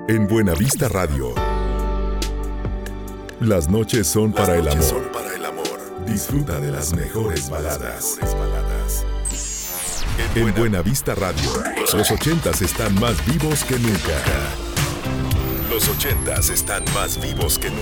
En Buenavista Radio. Las noches son para el amor. Disfruta de las mejores baladas. En Buenavista Radio, los 80s están más vivos que nunca. Los 80s están más vivos que nunca.